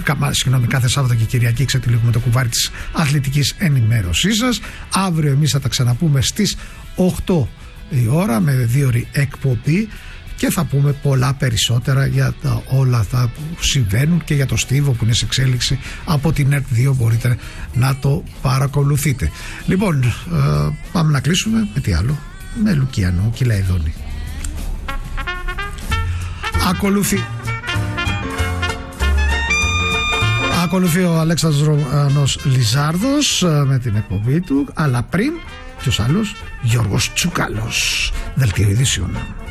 κάθε Σάββατο και Κυριακή ξετυλίγουμε το κουβάρι της αθλητικής ενημέρωσής σας. Αύριο εμείς θα τα ξαναπούμε στις 8 η ώρα με 2ωρη εκπομπή και θα πούμε πολλά περισσότερα για όλα αυτά που συμβαίνουν και για το Στίβο που είναι σε εξέλιξη από την ΕΡΤ2. Μπορείτε να το παρακολουθείτε. Λοιπόν, πάμε να κλείσουμε με τι άλλο? Με Λουκιανό και Λαϊδόνη. Ακολουθεί ο Αλέξανδρος Ρωμανός Λιζάρδος με την εκπομπή του, αλλά πριν ποιος άλλος? Γιώργος Τσουκάλος. Δελτίο ειδήσεων.